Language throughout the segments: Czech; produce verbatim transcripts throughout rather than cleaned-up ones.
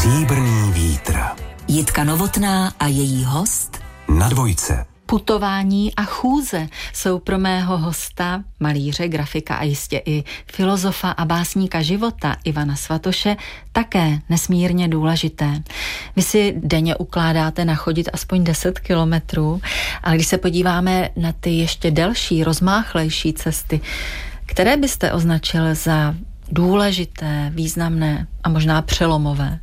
Stříbrný vítr. Jitka Novotná a její host Na dvojce. Putování a chůze jsou pro mého hosta, malíře, grafika a jistě i filozofa a básníka života Ivana Svatoše také nesmírně důležité. Vy si denně ukládáte nachodit aspoň deset kilometrů, ale když se podíváme na ty ještě delší, rozmáchlejší cesty, které byste označil za důležité, významné a možná přelomové?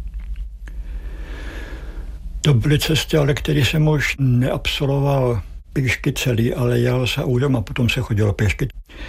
To byly cesty, ale které jsem už neabsoloval pěšky celý, ale jel se audem a potom se chodilo pěšky.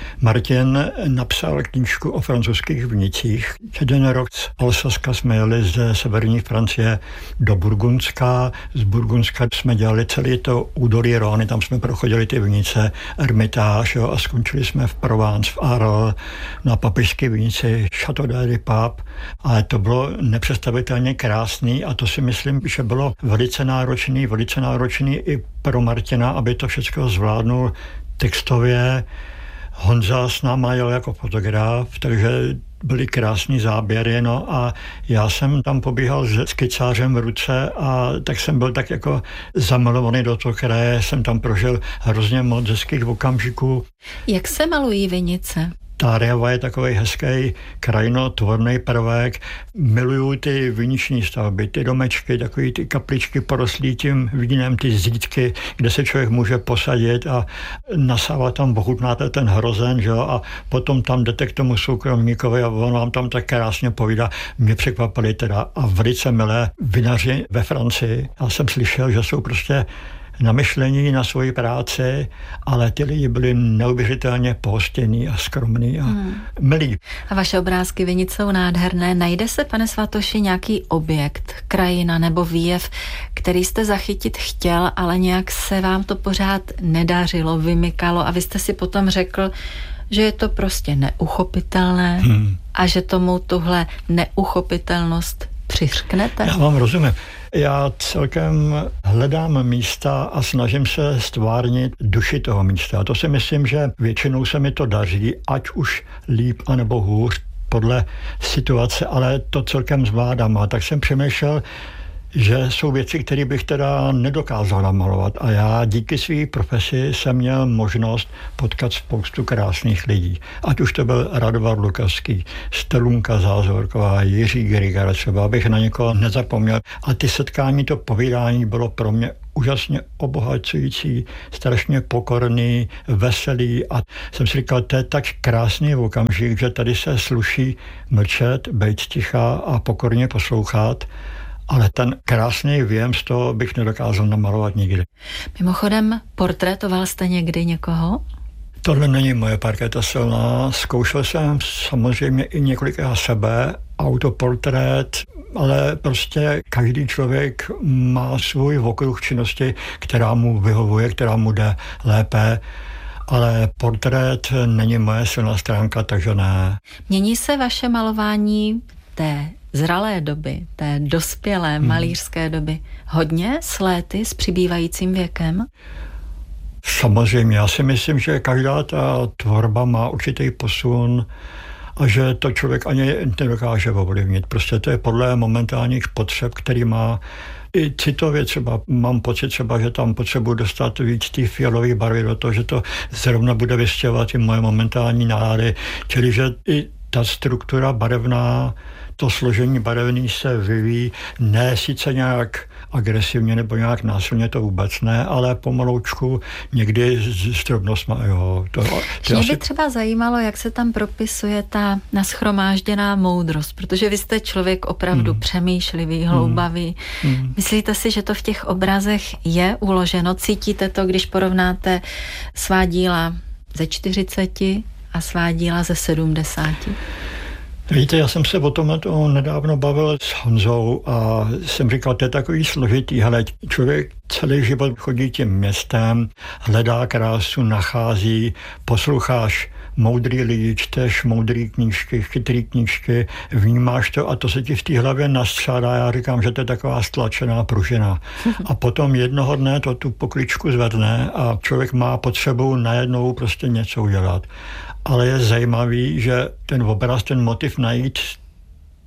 Martin napsal knížku o francouzských vinicích. Jeden rok z Alsaska jsme jeli ze severní Francie do Burgundska. Z Burgundska jsme dělali celé to údolí Rhôny, tam jsme prochodili ty vinice, Hermitage, jo, a skončili jsme v Provence, v Arles, na papežské vinici Château de Pape. Ale to bylo nepředstavitelně krásný a to si myslím, že bylo velice náročný, velice náročný i pro Martina, aby to všechno zvládnul textově. Honza s náma jel jako fotograf, takže byly krásný záběry, no a já jsem tam pobíhal s skicářem v ruce a tak jsem byl tak jako zamilovaný do toho kraje, jsem tam prožil hrozně moc hezkých okamžiků. Jak se malují vinice? Táreva je takový hezký krajinotvorný prvek. Miluju ty viniční stavby, ty domečky, takový ty kapličky porostlý tím vínem, ty zítky, kde se člověk může posadit a nasávat tam, ochutnáte ten hrozen, že jo, a potom tam jdete k tomu soukromníkovi a on vám tam tak krásně povídá. Mě překvapili teda a velice milé vinaři ve Francii. Já jsem slyšel, že jsou prostě namyšlení na svoji práci, ale ty lidi byli neuvěřitelně pohostinní a skromní a hmm. milí. A vaše obrázky vinic jsou nádherné. Najde se, pane Svatoši, nějaký objekt, krajina nebo výjev, který jste zachytit chtěl, ale nějak se vám to pořád nedařilo, vymykalo a vy jste si potom řekl, že je to prostě neuchopitelné hmm. a že tomu tuhle neuchopitelnost přiřknete? Já vám rozumím. Já celkem hledám místa a snažím se stvárnit duši toho místa. A to si myslím, že většinou se mi to daří, ať už líp anebo hůř, podle situace, ale to celkem zvládám. A tak jsem přemýšlel, že jsou věci, které bych teda nedokázal namalovat. A já díky své profesi jsem měl možnost potkat spoustu krásných lidí. Ať už to byl Radovan Lukavský, Stelunka Zázorková, Jiří Grigar, třeba abych na někoho nezapomněl. A ty setkání, to povídání bylo pro mě úžasně obohacující, strašně pokorný, veselý a jsem si říkal, to je tak krásný okamžik, že tady se sluší mlčet, být ticha a pokorně poslouchat. Ale ten krásný věm z toho bych nedokázal namalovat nikdy. Mimochodem, portrétoval jste někdy někoho? Tohle není moje parketa silná. Zkoušel jsem samozřejmě i několikrát sebe, autoportrét, ale prostě každý člověk má svůj okruh činnosti, která mu vyhovuje, která mu jde lépe. Ale portrét není moje silná stránka, takže ne. Mění se vaše malování té zralé doby, té dospělé hmm. malířské doby hodně s léty, s přibývajícím věkem? Samozřejmě, já si myslím, že každá ta tvorba má určitý posun a že to člověk ani nedokáže ovlivnit. Prostě to je podle momentálních potřeb, který má. I citově třeba mám pocit třeba, že tam potřebuji dostat víc té fialové barvy do toho, že to zrovna bude vystěhovat i moje momentální nálady. Čili, že i ta struktura barevná, to složení barevný se vyvíjí, ne sice nějak agresivně nebo nějak násilně, to vůbec ne, ale pomaloučku někdy s drobnostma, jo. To, to Mě asi... by třeba zajímalo, jak se tam propisuje ta naschromážděná moudrost, protože vy jste člověk opravdu hmm. přemýšlivý, hloubavý. Hmm. Myslíte si, že to v těch obrazech je uloženo? Cítíte to, když porovnáte svá díla ze čtyřiceti a svá díla ze sedmdesáti? Víte, já jsem se o tom nedávno bavil s Honzou a jsem říkal, to je takový složitý, hele, člověk celý život chodí tím městem, hledá krásu, nachází, posloucháš moudrý lidi, čteš moudrý knížky, chytrý knížky, vnímáš to a to se ti v té hlavě nastřádá. Já říkám, že to je taková stlačená pružina. A potom jednoho dne to tu pokličku zvedne a člověk má potřebu najednou prostě něco udělat. Ale je zajímavý, že ten obraz, ten motiv najít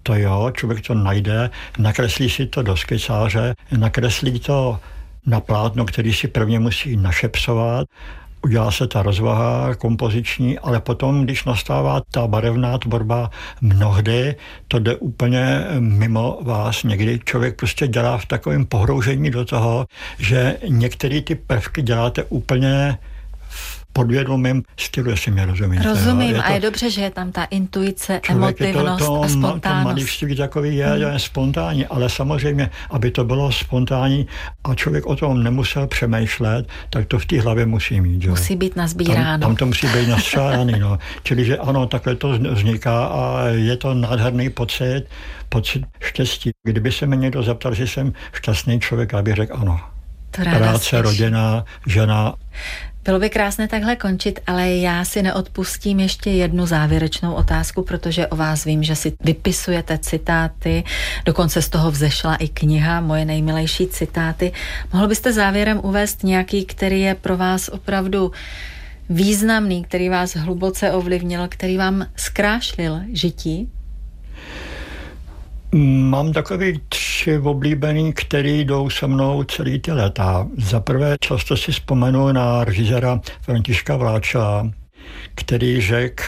to jo, člověk to najde, nakreslí si to do skicáře, nakreslí to na plátno, který si prvně musí našepsovat, udělá se ta rozvaha kompoziční, ale potom, když nastává ta barevná tvorba, mnohdy to jde úplně mimo vás. Někdy člověk prostě dělá v takovém pohroužení do toho, že některé ty prvky děláte úplně podvědomým stylu, jestli mě rozumíte. Rozumím, je a to, je dobře, že je tam ta intuice, člověk, emotivnost to, to, a spontánnost. To malířství takový je, hmm. je spontánní, ale samozřejmě, aby to bylo spontánní a člověk o tom nemusel přemýšlet, tak to v té hlavě musí mít. Jo. Musí být nazbíráno. Tam, tam to musí být nastřádaný. No. Čili, že ano, takhle to vzniká a je to nádherný pocit, pocit štěstí. Kdyby se mě někdo zeptal, že jsem šťastný člověk, já bych řekl ano. Práce, rodina, žena. Bylo by krásné takhle končit, ale já si neodpustím ještě jednu závěrečnou otázku, protože o vás vím, že si vypisujete citáty, dokonce z toho vzešla i kniha Moje nejmilejší citáty. Mohl byste závěrem uvést nějaký, který je pro vás opravdu významný, který vás hluboce ovlivnil, který vám zkrášlil žití? Mám takový tři oblíbený, který jdou se mnou celý ty léta. Za prvé často si vzpomenu na režiséra Františka Vláča, který řekl,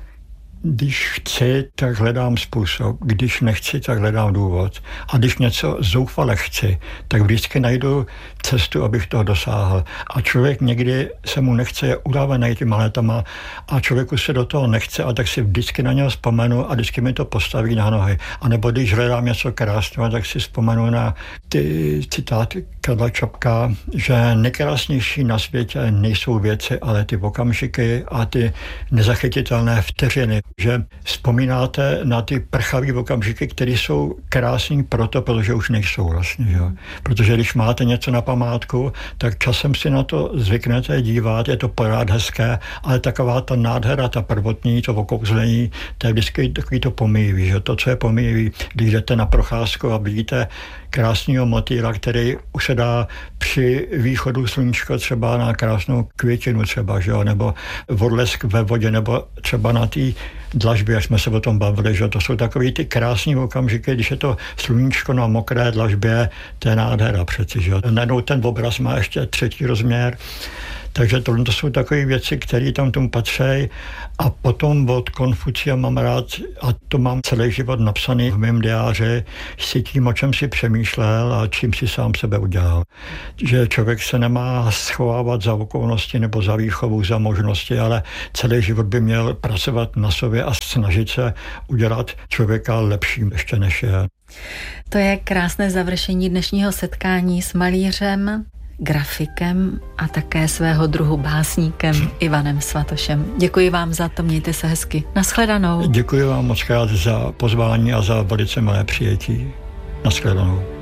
když chci, tak hledám způsob, když nechci, tak hledám důvod. A když něco zoufale chci, tak vždycky najdu cestu, abych toho dosáhl. A člověk někdy se mu nechce, je unavený těma letama a člověku se do toho nechce a tak si vždycky na něho vzpomenu a vždycky mi to postaví na nohy. A nebo když hledám něco krásného, tak si vzpomenu na ty citáty Karla Čapka, že nejkrásnější na světě nejsou věci, ale ty okamžiky a ty nezachytitelné vteřiny. Že vzpomínáte na ty prchavé okamžiky, které jsou krásný proto, protože už nejsou vlastně. Že? Protože když máte něco na památku, tak časem si na to zvyknete dívat, je to pořád hezké, ale taková ta nádhera, ta prvotní, to okouzlení, to je vždycky takový to pomíjivý, že to, co je pomíjivý, když jdete na procházku a vidíte krásného motýla, který už se dá při východu sluníčka třeba na krásnou květinu třeba, že jo? Nebo odlesk ve vodě, nebo třeba na té dlažbě, až jsme se o tom bavili, že to jsou takový ty krásný okamžiky, když je to sluníčko na mokré dlažbě, to je nádhera přeci, že jo? Najednou ten obraz má ještě třetí rozměr. Takže to, to jsou takové věci, které tam tomu patří. A potom od Konfucia mám rád, a to mám celý život napsaný v mém diáři, si tím, o čem si přemýšlel a čím si sám sebe udělal. Že člověk se nemá schovávat za okolnosti nebo za výchovu, za možnosti, ale celý život by měl pracovat na sobě a snažit se udělat člověka lepším ještě než je. To je krásné završení dnešního setkání s malířem, grafikem a také svého druhu básníkem Ivanem Svatošem. Děkuji vám za to, mějte se hezky. Nashledanou. Děkuji vám moc krát za pozvání a za velice milé přijetí. Nashledanou.